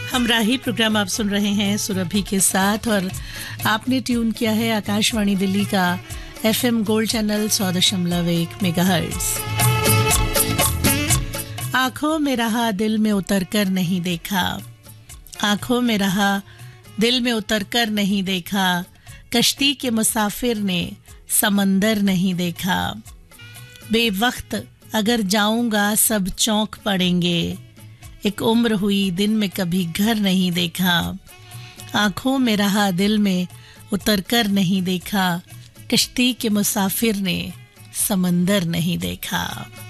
हमराही programme आप सुन रहे हैं सुरभि के साथ और आपने ट्यून किया है आकाशवाणी दिल्ली का FM गोल्ड चैनल 100.1 मेगाहर्ट्ज। आंखों में रहा दिल में उतर कर नहीं देखा, आंखों में रहा दिल में उतर कर नहीं देखा, कश्ती के मुसाफिर ने समंदर नहीं देखा। बेवक्त अगर जाऊंगा सब चौंक पड़ेंगे, एक उम्र हुई दिन में कभी घर नहीं देखा। आंखों में रहा दिल में उतर कर नहीं देखा, कश्ती के मुसाफिर ने समंदर नहीं देखा।